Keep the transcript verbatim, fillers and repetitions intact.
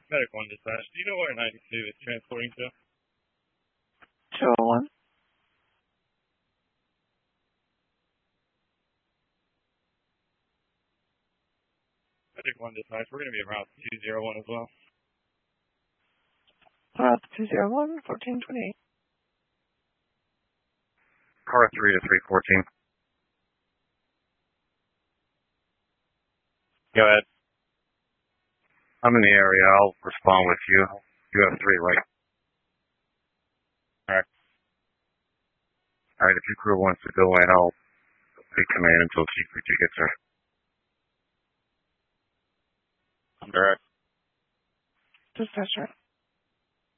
Medic one dispatch. Do you know where ninety-two is transporting to? two oh one. Medic one dispatch. We're going to be around two oh one as well. Route two oh one, fourteen twenty-eight. Car three to three fourteen. Go ahead. I'm in the area. I'll respond with you. You have three, right? Alright. Alright, if your crew wants to go in, I'll take command until Chief Richie gets there. I'm direct. Dispatcher.